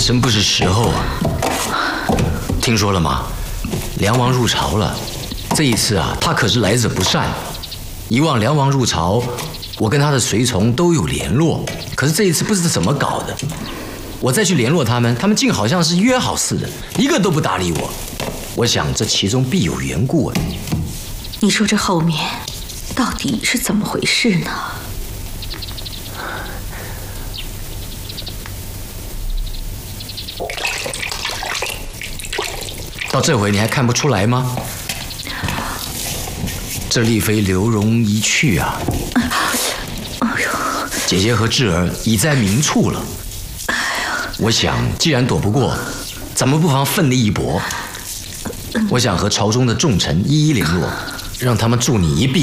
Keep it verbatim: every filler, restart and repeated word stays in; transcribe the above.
真不是时候啊！听说了吗？梁王入朝了。这一次啊，他可是来者不善。以往梁王入朝，我跟他的随从都有联络，可是这一次不知道怎么搞的。我再去联络他们，他们竟好像是约好似的，一个都不搭理我。我想这其中必有缘故啊。 你说这后面到底是怎么回事呢？ 到这回你还看不出来吗？这丽妃刘荣一去啊， 哎呦， 姐姐和智儿已在明处了。我想，既然躲不过，咱们不妨奋力一搏。我想和朝中的重臣一一联络，让他们助你一臂。